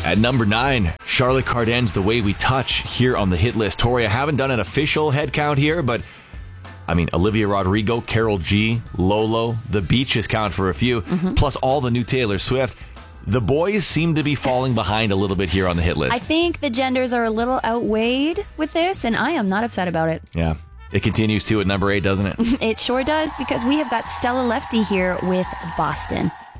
At number 9, Charlotte Cardin's The Way We Touch here on the hit list. Tori, I haven't done an official head count here, but I mean, Olivia Rodrigo, Karol G, Lolo, The Beaches count for a few, plus all the new Taylor Swift. The boys seem to be falling behind a little bit here on the hit list. I think the genders are a little outweighed with this, and I am not upset about it. Yeah. It continues to at number 8, doesn't it? It sure does, because we have got Stella Lefty here with Boston.